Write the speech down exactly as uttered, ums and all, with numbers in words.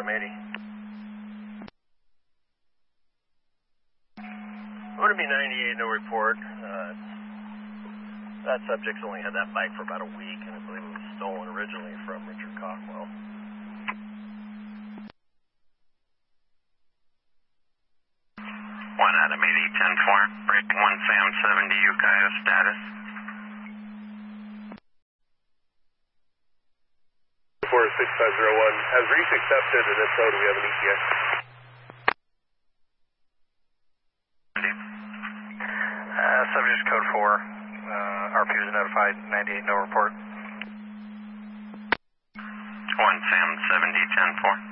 eighty. Would be ninety-eight, no report. Uh, that subject's only had that bike for about a week, and I believe it was stolen originally from Richard Cockwell. One Adam eighty, ten four, break one Sam seventy, Ukiah status. four six five zero one, has reach accepted, and if so, do we have an E T A? Uh, subject code four, uh, R P was notified, ninety-eight, no report. One Sam seventy, ten four.